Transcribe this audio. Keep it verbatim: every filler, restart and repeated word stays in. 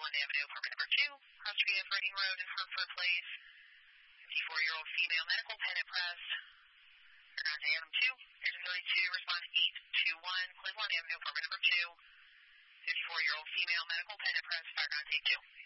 Cleveland Avenue, apartment number two, Ostrogate Reading Road in Hartford Place. fifty-four-year-old female, medical pennant press. Paragon J M two, here's thirty-two, respond eight two one, Cleveland Avenue, apartment number two. fifty-four-year-old female, medical pennant press, Paragon J two.